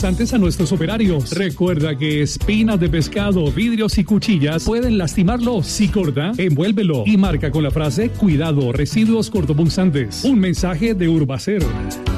cortopunzantes a nuestros operarios. Recuerda que espinas de pescado, vidrios y cuchillas pueden lastimarlo. Si corta, envuélvelo y marca con la frase "Cuidado, residuos cortopunzantes". Un mensaje de Urbacer.